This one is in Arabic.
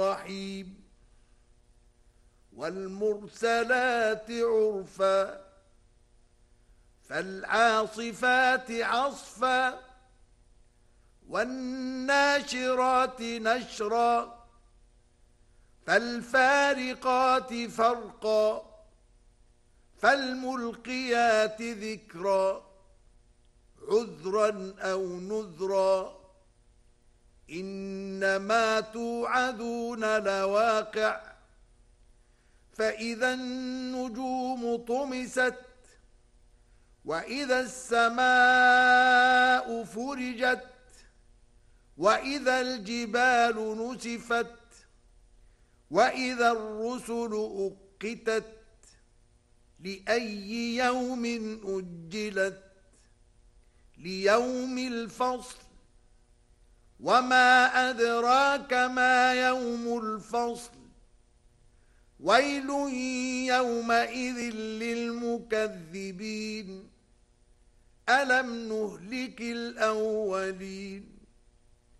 الرحيم والمرسلات عرفا فالعاصفات عصفا والناشرات نشرا فالفارقات فرقا فالملقيات ذكرا عذرا أو نذرا إنما توعدون لواقع فإذا النجوم طمست وإذا السماء فرجت وإذا الجبال نسفت وإذا الرسل أقتت لأي يوم أجلت ليوم الفصل وما أدراك ما يوم الفصل ويل يومئذ للمكذبين ألم نهلك الأولين